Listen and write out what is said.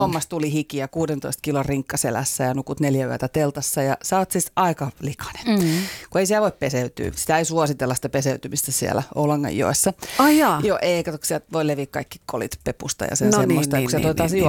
Hommas tuli hiki ja 16 kilon rinkkaselässä ja nukut 4 yötä teltassa ja sä oot siis aika likainen. Kun ei siellä voi peseytyä. Sitä ei suositella sitä peseytymistä siellä Oulanganjoessa. Ai jaa. Joo, ei, kato, sieltä voi leviä kaikki kolit pepusta ja sen semmoista. Niin, kun sieltä otetaan